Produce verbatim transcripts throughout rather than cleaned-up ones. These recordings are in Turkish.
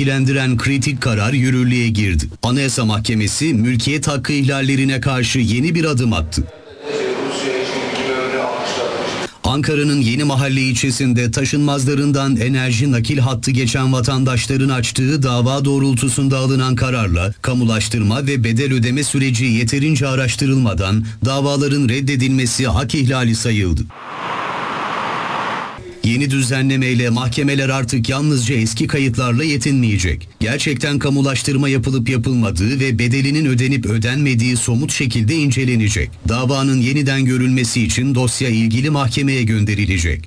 ilgilendiren kritik karar yürürlüğe girdi. Anayasa Mahkemesi mülkiyet hakkı ihlallerine karşı yeni bir adım attı. Ankara'nın Yenimahalle ilçesinde taşınmazlarından enerji nakil hattı geçen vatandaşların açtığı dava doğrultusunda alınan kararla kamulaştırma ve bedel ödeme süreci yeterince araştırılmadan davaların reddedilmesi hak ihlali sayıldı. Yeni düzenlemeyle mahkemeler artık yalnızca eski kayıtlarla yetinmeyecek. Gerçekten kamulaştırma yapılıp yapılmadığı ve bedelinin ödenip ödenmediği somut şekilde incelenecek. Davanın yeniden görülmesi için dosya ilgili mahkemeye gönderilecek.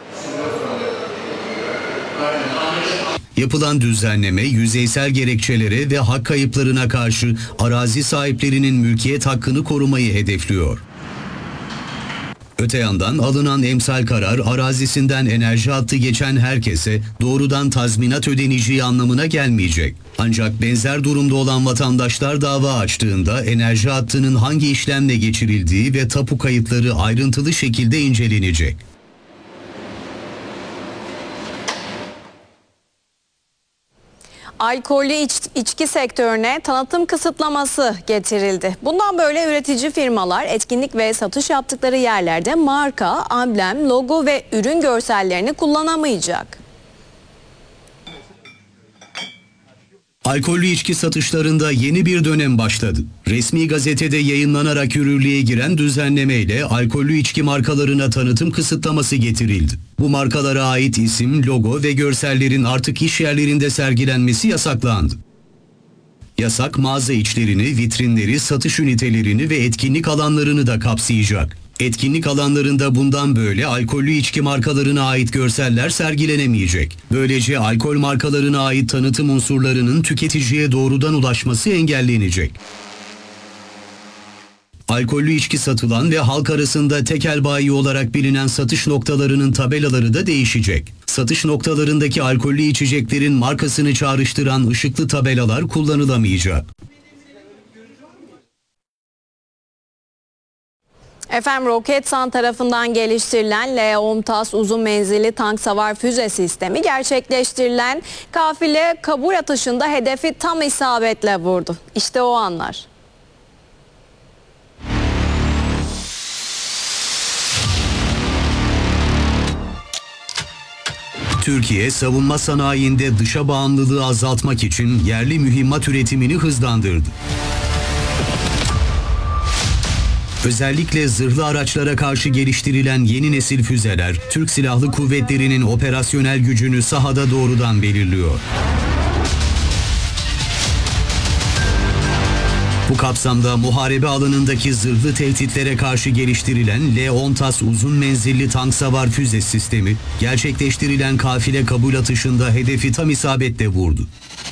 Yapılan düzenleme yüzeysel gerekçelere ve hak kayıplarına karşı arazi sahiplerinin mülkiyet hakkını korumayı hedefliyor. Öte yandan alınan emsal karar arazisinden enerji hattı geçen herkese doğrudan tazminat ödeneceği anlamına gelmeyecek. Ancak benzer durumda olan vatandaşlar dava açtığında enerji hattının hangi işlemle geçirildiği ve tapu kayıtları ayrıntılı şekilde incelenecek. Alkollü iç, içki sektörüne tanıtım kısıtlaması getirildi. Bundan böyle üretici firmalar etkinlik ve satış yaptıkları yerlerde marka, amblem, logo ve ürün görsellerini kullanamayacak. Alkollü içki satışlarında yeni bir dönem başladı. Resmi gazetede yayınlanarak yürürlüğe giren düzenlemeyle alkollü içki markalarına tanıtım kısıtlaması getirildi. Bu markalara ait isim, logo ve görsellerin artık iş yerlerinde sergilenmesi yasaklandı. Yasak mağaza içlerini, vitrinleri, satış ünitelerini ve etkinlik alanlarını da kapsayacak. Etkinlik alanlarında bundan böyle alkollü içki markalarına ait görseller sergilenemeyecek. Böylece alkol markalarına ait tanıtım unsurlarının tüketiciye doğrudan ulaşması engellenecek. Alkollü içki satılan ve halk arasında tekel bayi olarak bilinen satış noktalarının tabelaları da değişecek. Satış noktalarındaki alkollü içeceklerin markasını çağrıştıran ışıklı tabelalar kullanılamayacak. Efendim Roketsan tarafından geliştirilen Leontas uzun menzilli tank savar füze sistemi gerçekleştirilen kafile kabul atışında hedefi tam isabetle vurdu. İşte o anlar. Türkiye, savunma sanayinde dışa bağımlılığı azaltmak için yerli mühimmat üretimini hızlandırdı. Özellikle zırhlı araçlara karşı geliştirilen yeni nesil füzeler, Türk Silahlı Kuvvetleri'nin operasyonel gücünü sahada doğrudan belirliyor. Bu kapsamda muharebe alanındaki zırhlı tehditlere karşı geliştirilen Leontas uzun menzilli tank savar füze sistemi, gerçekleştirilen kafile kabul atışında hedefi tam isabetle vurdu.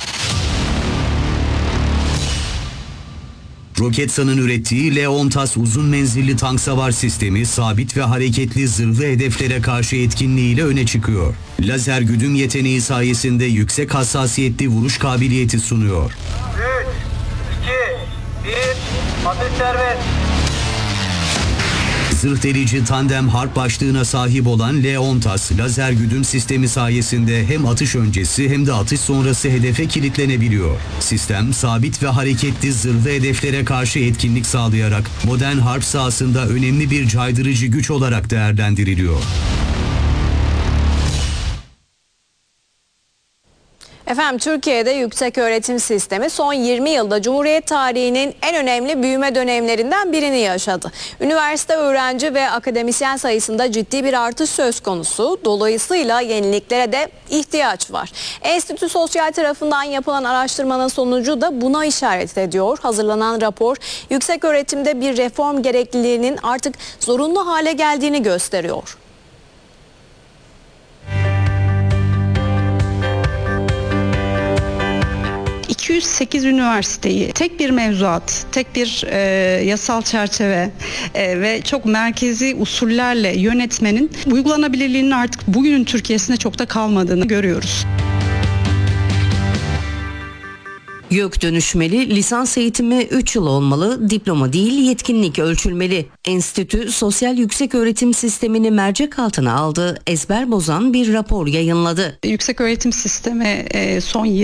Roketsan'ın ürettiği Leontas uzun menzilli tank savar sistemi sabit ve hareketli zırhlı hedeflere karşı etkinliğiyle öne çıkıyor. Lazer güdüm yeteneği sayesinde yüksek hassasiyetli vuruş kabiliyeti sunuyor. üç, iki, bir, atış serbest. Zırh delici tandem harp başlığına sahip olan Leontas, lazer güdüm sistemi sayesinde hem atış öncesi hem de atış sonrası hedefe kilitlenebiliyor. Sistem, sabit ve hareketli zırhlı hedeflere karşı etkinlik sağlayarak modern harp sahasında önemli bir caydırıcı güç olarak değerlendiriliyor. Efendim Türkiye'de yüksek öğretim sistemi son yirmi yılda Cumhuriyet tarihinin en önemli büyüme dönemlerinden birini yaşadı. Üniversite öğrenci ve akademisyen sayısında ciddi bir artış söz konusu. Dolayısıyla yeniliklere de ihtiyaç var. Enstitü Sosyal tarafından yapılan araştırmanın sonucu da buna işaret ediyor. Hazırlanan rapor yüksek öğretimde bir reform gerekliliğinin artık zorunlu hale geldiğini gösteriyor. iki yüz sekiz üniversiteyi tek bir mevzuat, tek bir e, yasal çerçeve e, ve çok merkezi usullerle yönetmenin uygulanabilirliğinin artık bugünün Türkiye'sinde çok da kalmadığını görüyoruz. YÖK dönüşmeli, lisans eğitimi üç yıl olmalı, diploma değil yetkinlik ölçülmeli. Enstitü Sosyal Yükseköğretim Sistemini mercek altına aldı, ezber bozan bir rapor yayınladı. Yüksek öğretim sistemi e, son